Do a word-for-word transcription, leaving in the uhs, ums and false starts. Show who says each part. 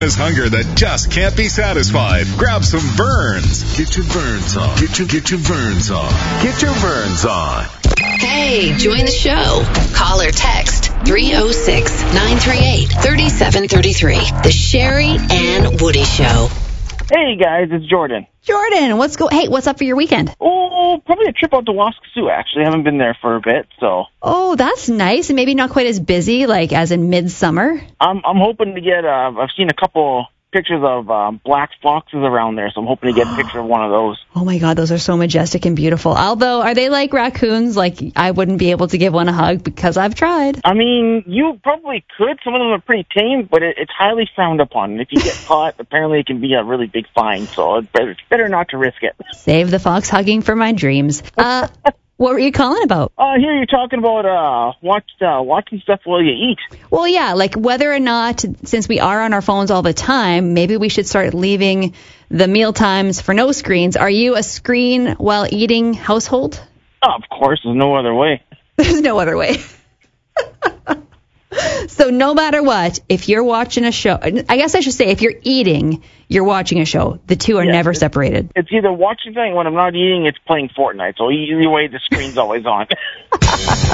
Speaker 1: There's hunger that just can't be satisfied. Grab some Verns. Get your Verns on. Get your, get your Verns on. Get your Verns on.
Speaker 2: Hey, join the show. Call or text three oh six, nine three eight, three seven three three. The Sherry and Woody Show.
Speaker 3: Hey guys, it's Jordan.
Speaker 4: Jordan, what's go? Hey, what's up for your weekend?
Speaker 3: Oh, probably a trip out to Waskesiu, actually. I haven't been there for a bit, so.
Speaker 4: Oh, that's nice. And maybe not quite as busy, like as in midsummer.
Speaker 3: I'm I'm hoping to get, uh, I've seen a couple pictures of um, black foxes around there, so I'm hoping to get a picture of one of those.
Speaker 4: Oh my God, those are so majestic and beautiful. Although, are they like raccoons? Like, I wouldn't be able to give one a hug because I've tried.
Speaker 3: I mean, you probably could. Some of them are pretty tame, but it, it's highly frowned upon. And if you get caught, apparently it can be a really big fine, so it's better, it's better not to risk it.
Speaker 4: Save the fox hugging for my dreams. Uh, what were you calling about?
Speaker 3: Uh, here you're talking about uh, watch, uh, watching stuff while you eat.
Speaker 4: Well, yeah, like whether or not, since we are on our phones all the time, maybe we should start leaving the meal times for no screens. Are you a screen while eating household?
Speaker 3: Oh, of course, there's no other way.
Speaker 4: There's no other way. So no matter what, if you're watching a show, I guess I should say if you're eating, you're watching a show. The two are
Speaker 3: yes,
Speaker 4: never
Speaker 3: it's,
Speaker 4: separated.
Speaker 3: It's either watching something when I'm not eating, it's playing Fortnite. So either way, the screen's always on.